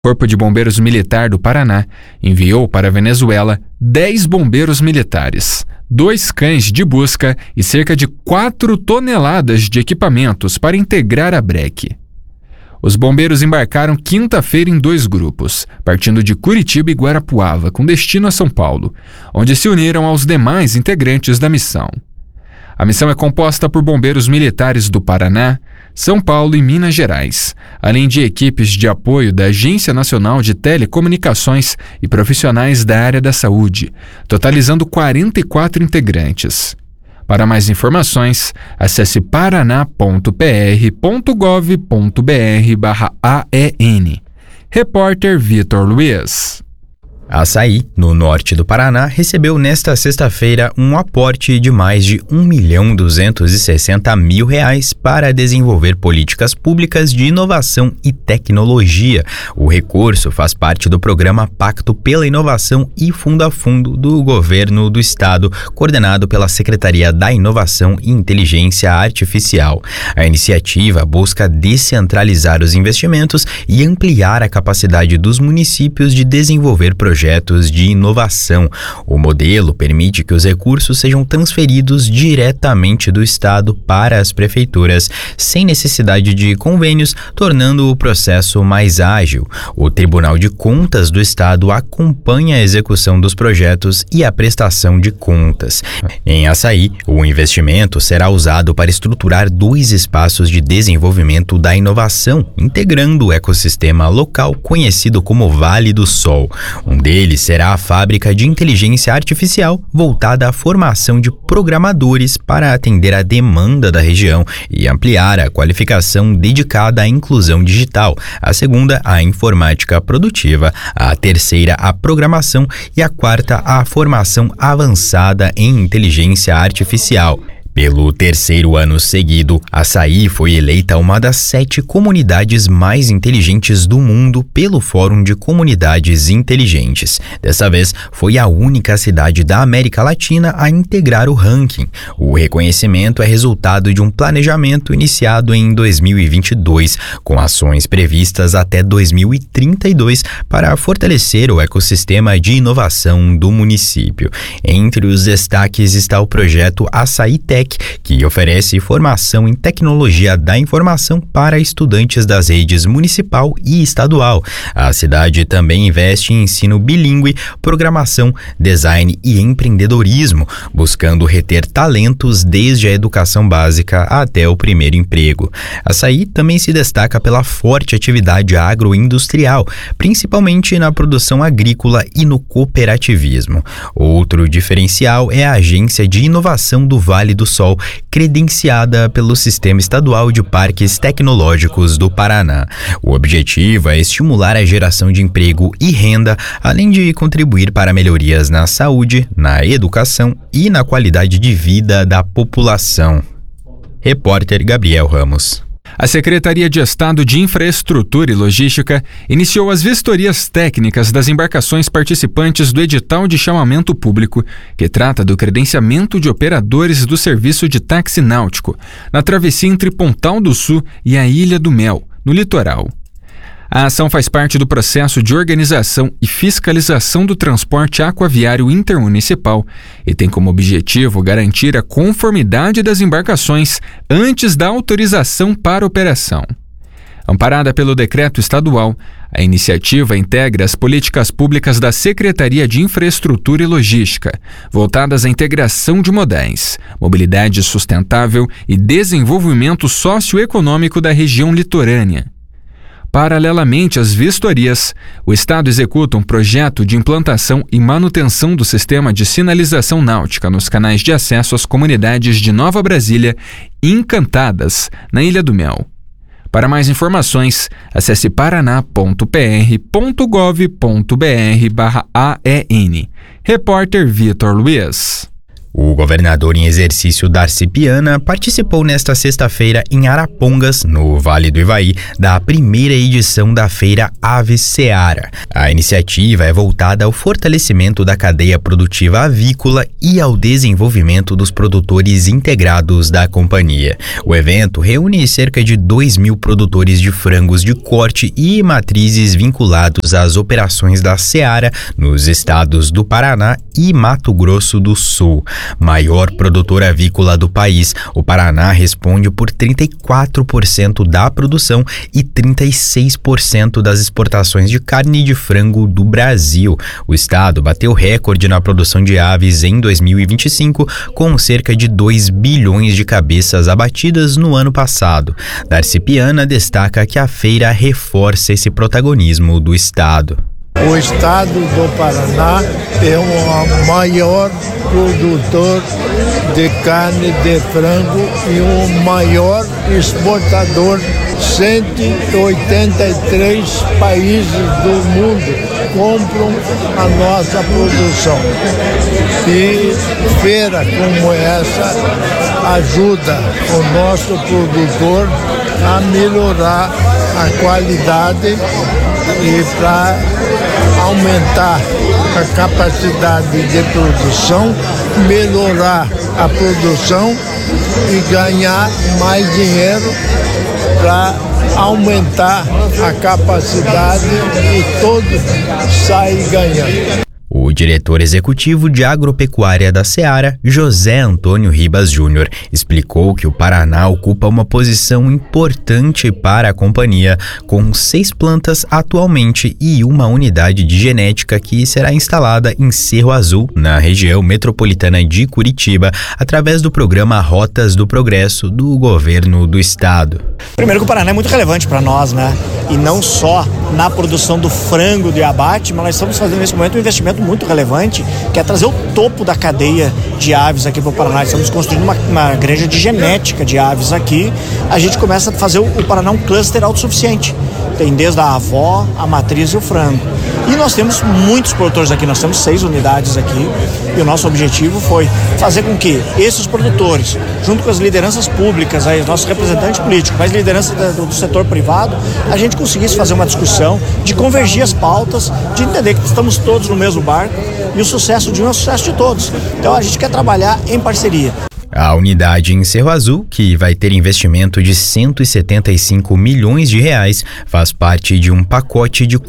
O Corpo de Bombeiros Militar do Paraná enviou para a Venezuela 10 bombeiros militares, 2 cães de busca e cerca de 4 toneladas de equipamentos para integrar a BREC. Os bombeiros embarcaram quinta-feira em 2 grupos, partindo de Curitiba e Guarapuava, com destino a São Paulo, onde se uniram aos demais integrantes da missão. A missão é composta por bombeiros militares do Paraná, São Paulo e Minas Gerais, além de equipes de apoio da Agência Nacional de Telecomunicações e profissionais da área da saúde, totalizando 44 integrantes. Para mais informações, acesse paraná.pr.gov.br/AEN. Repórter Vitor Luiz. Açaí, no norte do Paraná, recebeu nesta sexta-feira um aporte de mais de R$1.260.000 para desenvolver políticas públicas de inovação e tecnologia. O recurso faz parte do programa Pacto pela Inovação e Fundo a Fundo do Governo do Estado, coordenado pela Secretaria da Inovação e Inteligência Artificial. A iniciativa busca descentralizar os investimentos e ampliar a capacidade dos municípios de desenvolver projetos de inovação. O modelo permite que os recursos sejam transferidos diretamente do Estado para as prefeituras, sem necessidade de convênios, tornando o processo mais ágil. O Tribunal de Contas do Estado acompanha a execução dos projetos e a prestação de contas. Em Açaí, o investimento será usado para estruturar 2 espaços de desenvolvimento da inovação, integrando o ecossistema local conhecido como Vale do Sol. Um deles será a fábrica de inteligência artificial voltada à formação de programadores para atender a demanda da região e ampliar a qualificação dedicada à inclusão digital. A segunda, a informática produtiva. A terceira, a programação. E a quarta, a formação avançada em inteligência artificial. Pelo 3º ano seguido, Açaí foi eleita uma das 7 comunidades mais inteligentes do mundo pelo Fórum de Comunidades Inteligentes. Dessa vez, foi a única cidade da América Latina a integrar o ranking. O reconhecimento é resultado de um planejamento iniciado em 2022, com ações previstas até 2032 para fortalecer o ecossistema de inovação do município. Entre os destaques está o projeto Açaí Tech, que oferece formação em tecnologia da informação para estudantes das redes municipal e estadual. A cidade também investe em ensino bilíngue, programação, design e empreendedorismo, buscando reter talentos desde a educação básica até o primeiro emprego. Açaí também se destaca pela forte atividade agroindustrial, principalmente na produção agrícola e no cooperativismo. Outro diferencial é a Agência de Inovação do Vale do Sol, credenciada pelo Sistema Estadual de Parques Tecnológicos do Paraná. O objetivo é estimular a geração de emprego e renda, além de contribuir para melhorias na saúde, na educação e na qualidade de vida da população. Repórter Gabriel Ramos. A Secretaria de Estado de Infraestrutura e Logística iniciou as vistorias técnicas das embarcações participantes do edital de chamamento público, que trata do credenciamento de operadores do serviço de táxi náutico, na travessia entre Pontal do Sul e a Ilha do Mel, no litoral. A ação faz parte do processo de organização e fiscalização do transporte aquaviário intermunicipal e tem como objetivo garantir a conformidade das embarcações antes da autorização para operação. Amparada pelo decreto estadual, a iniciativa integra as políticas públicas da Secretaria de Infraestrutura e Logística, voltadas à integração de modais, mobilidade sustentável e desenvolvimento socioeconômico da região litorânea. Paralelamente às vistorias, o Estado executa um projeto de implantação e manutenção do sistema de sinalização náutica nos canais de acesso às comunidades de Nova Brasília e Encantadas, na Ilha do Mel. Para mais informações, acesse paraná.pr.gov.br/AEN. Repórter Vitor Luiz. O governador em exercício Darcy Piana participou nesta sexta-feira em Arapongas, no Vale do Ivaí, da primeira edição da Feira Aves Seara. A iniciativa é voltada ao fortalecimento da cadeia produtiva avícola e ao desenvolvimento dos produtores integrados da companhia. O evento reúne cerca de 2.000 produtores de frangos de corte e matrizes vinculados às operações da Seara nos estados do Paraná e Mato Grosso do Sul. Maior produtor avícola do país, o Paraná responde por 34% da produção e 36% das exportações de carne de frango do Brasil. O estado bateu recorde na produção de aves em 2025, com cerca de 2 bilhões de cabeças abatidas no ano passado. Darcy Piana destaca que a feira reforça esse protagonismo do estado. O estado do Paraná é o maior produtor de carne de frango e o maior exportador. 183 países do mundo compram a nossa produção. E feira como essa ajuda o nosso produtor a melhorar a qualidade e para aumentar a capacidade de produção, melhorar a produção e ganhar mais dinheiro para aumentar a capacidade e todos saem ganhando. O diretor executivo de agropecuária da Seara, José Antônio Ribas Júnior, explicou que o Paraná ocupa uma posição importante para a companhia, com 6 plantas atualmente e uma unidade de genética que será instalada em Cerro Azul, na região metropolitana de Curitiba, através do programa Rotas do Progresso do governo do estado. Primeiro que o Paraná é muito relevante para nós, né? E não só na produção do frango de abate, mas nós estamos fazendo nesse momento um investimento muito relevante, que é trazer o topo da cadeia de aves aqui para o Paraná. Estamos construindo uma granja de genética de aves aqui. A gente começa a fazer o Paraná um cluster autossuficiente. Tem desde a avó, a matriz e o frango. E nós temos muitos produtores aqui, nós temos 6 unidades aqui, e o nosso objetivo foi fazer com que esses produtores, junto com as lideranças públicas, aí, nossos representantes políticos, mas liderança do setor privado, a gente conseguisse fazer uma discussão de convergir as pautas, de entender que estamos todos no mesmo barco e o sucesso de um é o sucesso de todos. Então a gente quer trabalhar em parceria. A unidade em Cerro Azul, que vai ter investimento de 175 milhões de reais, faz parte de um pacote de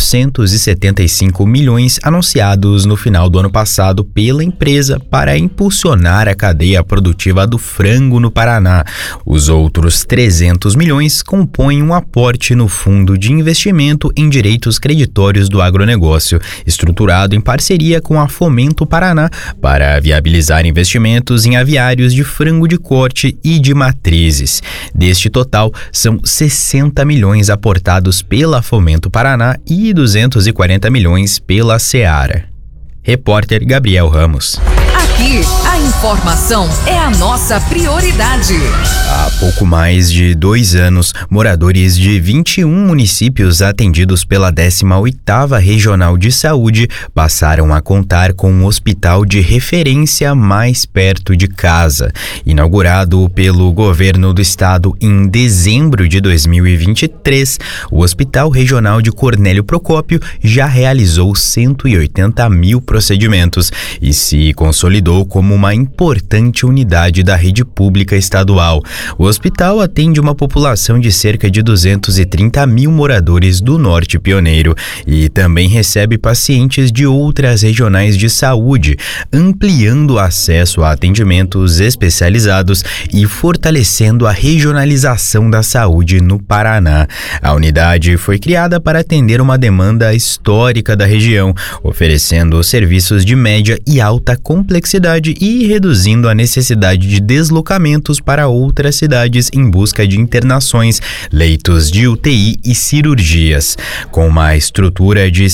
475 milhões anunciados no final do ano passado pela empresa para impulsionar a cadeia produtiva do frango no Paraná. Os outros 300 milhões compõem um aporte no Fundo de Investimento em Direitos Creditórios do Agronegócio, estruturado em parceria com a Fomento Paraná para viabilizar investimentos em aviários de frango de corte e de matrizes. Deste total, são 60 milhões aportados pela Fomento Paraná e 240 milhões pela Seara. Repórter Gabriel Ramos. Aqui, a informação é a nossa prioridade. Há pouco mais de 2 anos, moradores de 21 municípios atendidos pela 18ª Regional de Saúde passaram a contar com um hospital de referência mais perto de casa. Inaugurado pelo governo do estado em dezembro de 2023, o Hospital Regional de Cornélio Procópio já realizou 180 mil procedimentos e se consolidou como uma importante unidade da rede pública estadual. O hospital atende uma população de cerca de 230 mil moradores do Norte Pioneiro e também recebe pacientes de outras regionais de saúde, ampliando o acesso a atendimentos especializados e fortalecendo a regionalização da saúde no Paraná. A unidade foi criada para atender uma demanda histórica da região, oferecendo serviços de média e alta complexidade e reduzindo a necessidade de deslocamentos para outras cidades em busca de internações, leitos de UTI e cirurgias. Com uma estrutura de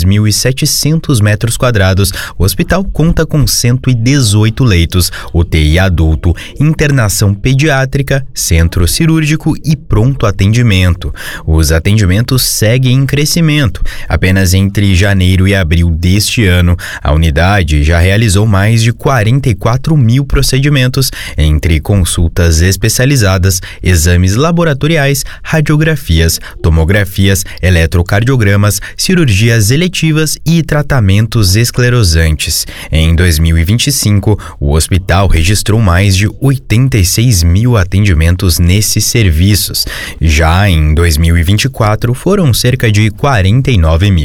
6.700 metros quadrados, o hospital conta com 118 leitos, UTI adulto, internação pediátrica, centro cirúrgico e pronto atendimento. Os atendimentos seguem em crescimento. Apenas entre janeiro e abril deste ano, a unidade já realizou mais de 44 4 mil procedimentos, entre consultas especializadas, exames laboratoriais, radiografias, tomografias, eletrocardiogramas, cirurgias eletivas e tratamentos esclerosantes. Em 2025, o hospital registrou mais de 86 mil atendimentos nesses serviços. Já em 2024, foram cerca de 49 mil.